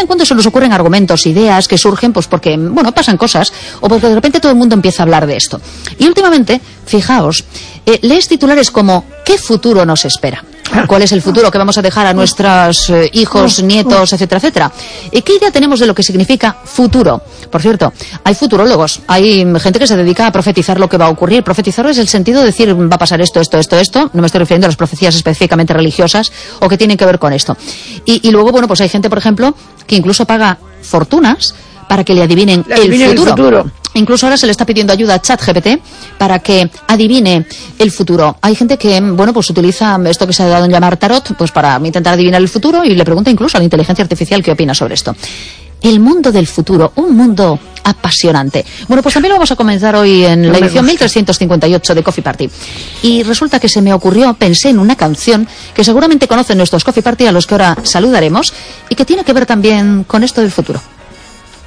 en cuando se nos ocurren argumentos, ideas que surgen pues porque, bueno, pasan cosas o porque de repente todo el mundo empieza a hablar de esto. Y últimamente, fijaos, lees titulares como ¿qué futuro nos espera? ¿Cuál es el futuro que vamos a dejar a nuestros hijos, nietos, etcétera, etcétera? ¿Qué idea tenemos de lo que significa futuro? Por cierto, hay futurólogos, hay gente que se dedica a profetizar lo que va a ocurrir. Profetizar es el sentido de decir va a pasar esto. No me estoy refiriendo a las profecías específicamente religiosas o que tienen que ver con esto. Y luego, bueno, pues hay gente, por ejemplo, que incluso paga fortunas para que le adivinen el futuro. Incluso ahora se le está pidiendo ayuda a ChatGPT para que adivine el futuro. Hay gente que, bueno, pues utiliza esto que se ha dado en llamar tarot, pues para intentar adivinar el futuro y le pregunta incluso a la inteligencia artificial qué opina sobre esto. El mundo del futuro, un mundo apasionante. Bueno, pues también lo vamos a comenzar hoy en la edición 1358 de Coffee Party. Y resulta que se me ocurrió, pensé en una canción que seguramente conocen nuestros Coffee Party a los que ahora saludaremos y que tiene que ver también con esto del futuro.